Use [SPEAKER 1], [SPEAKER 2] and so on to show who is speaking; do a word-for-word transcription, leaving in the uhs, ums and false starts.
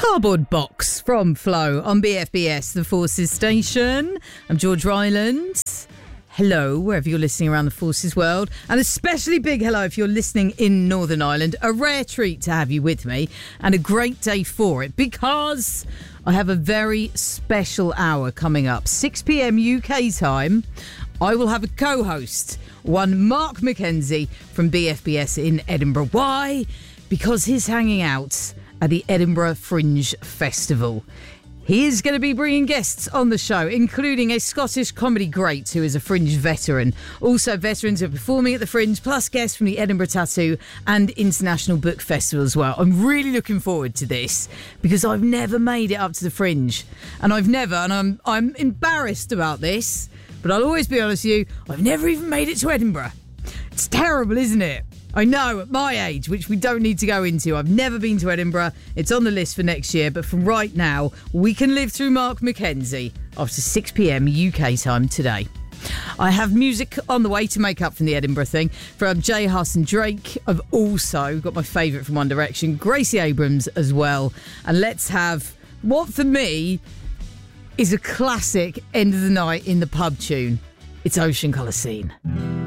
[SPEAKER 1] Cardboard Box from Flow on B F B S, the Forces Station. I'm George Ryland. Hello, wherever you're listening around the Forces world, and especially big hello if you're listening in Northern Ireland. A rare treat to have you with me, and a great day for it, because I have a very special hour coming up. six p.m. U K time, I will have a co-host, one Mark McKenzie from B F B S in Edinburgh. Why? Because he's hanging out at the Edinburgh Fringe Festival. He is going to be bringing guests on the show, including a Scottish comedy great who is a Fringe veteran. Also veterans who are performing at the Fringe, plus guests from the Edinburgh Tattoo and International Book Festival as well. I'm really looking forward to this because I've never made it up to the Fringe. And I've never, and I'm I'm embarrassed about this, but I'll always be honest with you, I've never even made it to Edinburgh. It's terrible, isn't it? I know, at my age, which we don't need to go into, I've never been to Edinburgh. It's on the list for next year, but from right now, we can live through Mark McKenzie after six p.m. U K time today. I have music on the way to make up from the Edinburgh thing from Jay Huss and Drake. I've also got my favourite from One Direction, Gracie Abrams as well. And let's have what for me is a classic end of the night in the pub tune. It's Ocean Colour Scene.